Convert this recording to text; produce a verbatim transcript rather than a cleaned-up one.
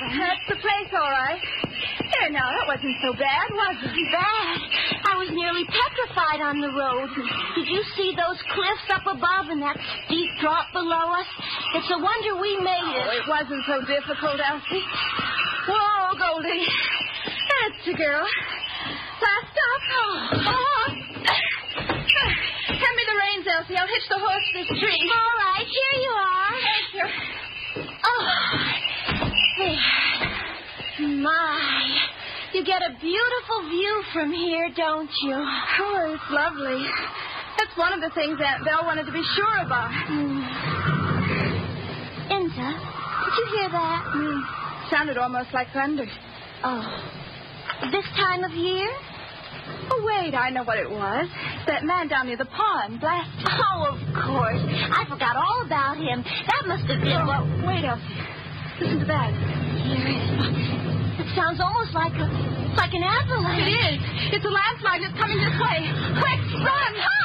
cabin. That's the place, all right. There, now, that wasn't so bad, was it? Bad. I was nearly petrified on the road. Did you see those cliffs up above and that steep drop below us? It's a wonder we made it. Oh, it wasn't so difficult, Elsie. Whoa, Goldie. That's the girl. Last stop. Oh. Hand me the reins, Elsie. I'll hitch the horse to this tree. All right, here you are. Thank you. Oh, there. My, you get a beautiful view from here, don't you? Oh, it's lovely. That's one of the things Aunt Belle wanted to be sure about. Mm. Enza, did you hear that? Mm. Sounded almost like thunder. Oh, this time of year? Oh, wait, I know what it was. That man down near the pond blasted. Oh, of course. I forgot all about him. That must have been oh, what... Wait, Elsie. Listen to that. Here it is. It sounds almost like a, like an avalanche. It is. It's a landslide that's coming this way. Quick, run!